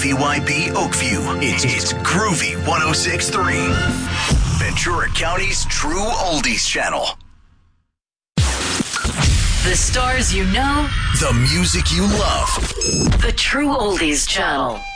WVYB Oakview. It's Groovy 106.3. Ventura County's True Oldies Channel. The stars you know. The music you love. The True Oldies Channel.